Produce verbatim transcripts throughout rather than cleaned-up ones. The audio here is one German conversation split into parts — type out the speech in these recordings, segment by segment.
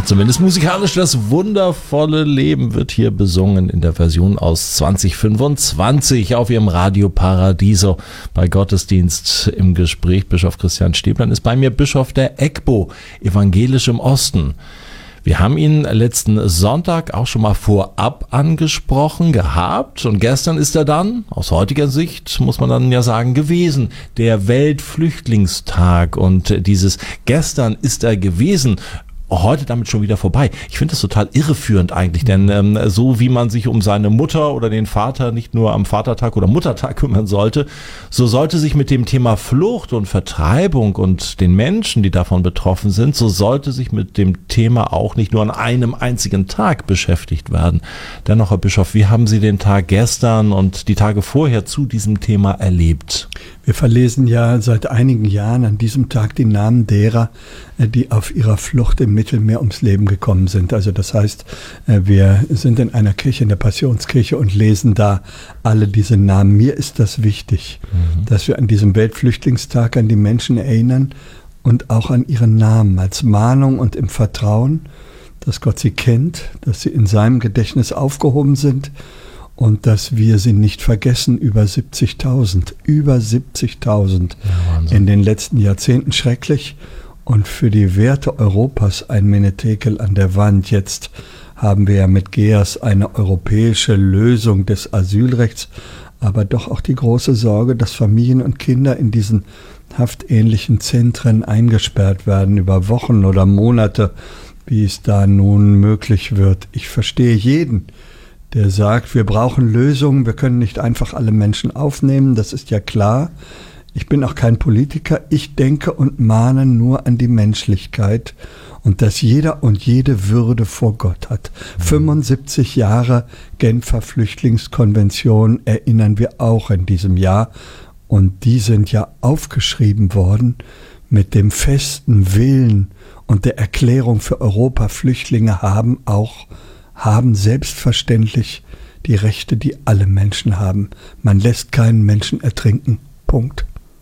Zumindest musikalisch das wundervolle Leben wird hier besungen in der Version aus zwanzig fünfundzwanzig auf Ihrem Radio Paradiso bei Gottesdienst im Gespräch. Bischof Christian Stäblein ist bei mir, Bischof der E G B O, evangelisch im Osten. Wir haben ihn letzten Sonntag auch schon mal vorab angesprochen gehabt und gestern ist er dann, aus heutiger Sicht muss man dann ja sagen, gewesen, der Weltflüchtlingstag, und dieses gestern ist er gewesen, heute damit schon wieder vorbei. Ich finde das total irreführend eigentlich, denn ähm, so wie man sich um seine Mutter oder den Vater nicht nur am Vatertag oder Muttertag kümmern sollte, so sollte sich mit dem Thema Flucht und Vertreibung und den Menschen, die davon betroffen sind, so sollte sich mit dem Thema auch nicht nur an einem einzigen Tag beschäftigt werden. Dennoch, Herr Bischof, wie haben Sie den Tag gestern und die Tage vorher zu diesem Thema erlebt? Wir verlesen ja seit einigen Jahren an diesem Tag die Namen derer, die auf ihrer Flucht im Mittelmeer ums Leben gekommen sind. Also das heißt, wir sind in einer Kirche, in der Passionskirche, und lesen da alle diese Namen. Mir ist das wichtig, mhm. dass wir an diesem Weltflüchtlingstag an die Menschen erinnern und auch an ihren Namen als Mahnung und im Vertrauen, dass Gott sie kennt, dass sie in seinem Gedächtnis aufgehoben sind und dass wir sie nicht vergessen. Über siebzigtausend, über siebzigtausend ja, in den letzten Jahrzehnten, schrecklich. Und für die Werte Europas ein Menetekel an der Wand. Jetzt haben wir ja mit GEAS eine europäische Lösung des Asylrechts, aber doch auch die große Sorge, dass Familien und Kinder in diesen haftähnlichen Zentren eingesperrt werden über Wochen oder Monate, wie es da nun möglich wird. Ich verstehe jeden, der sagt, wir brauchen Lösungen, wir können nicht einfach alle Menschen aufnehmen, das ist ja klar. Ich bin auch kein Politiker, ich denke und mahne nur an die Menschlichkeit und dass jeder und jede Würde vor Gott hat. Mhm. fünfundsiebzig Jahre Genfer Flüchtlingskonvention erinnern wir auch in diesem Jahr, und die sind ja aufgeschrieben worden mit dem festen Willen und der Erklärung für Europa, Flüchtlinge haben auch, haben selbstverständlich die Rechte, die alle Menschen haben. Man lässt keinen Menschen ertrinken. Punkt.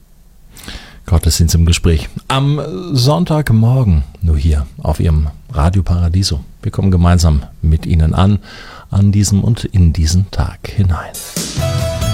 Gottesdienst im Gespräch. Am Sonntagmorgen, nur hier auf Ihrem Radio Paradiso. Wir kommen gemeinsam mit Ihnen an, an diesem und in diesen Tag hinein.